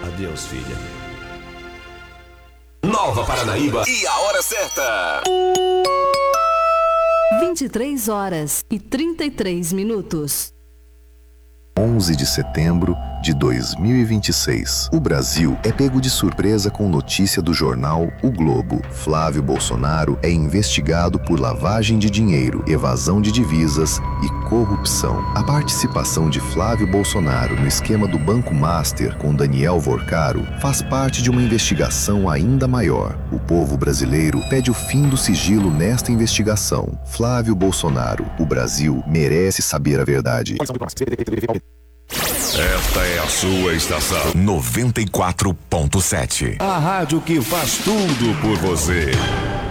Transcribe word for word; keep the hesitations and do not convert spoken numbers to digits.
Adeus, filha. Nova Paranaíba e a hora certa. vinte e três horas e trinta e três minutos. onze de setembro de dois mil e vinte e seis. O Brasil é pego de surpresa com notícia do jornal O Globo. Flávio Bolsonaro é investigado por lavagem de dinheiro, evasão de divisas e corrupção. A participação de Flávio Bolsonaro no esquema do Banco Master com Daniel Vorcaro faz parte de uma investigação ainda maior. O povo brasileiro pede o fim do sigilo nesta investigação. Flávio Bolsonaro, o Brasil merece saber a verdade. Esta é a sua estação noventa e quatro ponto sete. A rádio que faz tudo por você.